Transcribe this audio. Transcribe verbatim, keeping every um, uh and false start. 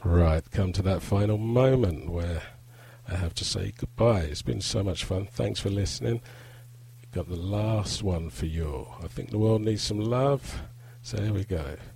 Right, come to that final moment where I have to say goodbye. It's been so much fun. Thanks for listening. Got the last one for you. I think the world needs some love. So here we go.